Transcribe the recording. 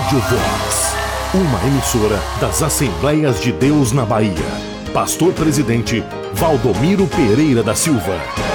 Rádio Voz, uma emissora das Assembleias de Deus na Bahia. Pastor Presidente Valdomiro Pereira da Silva.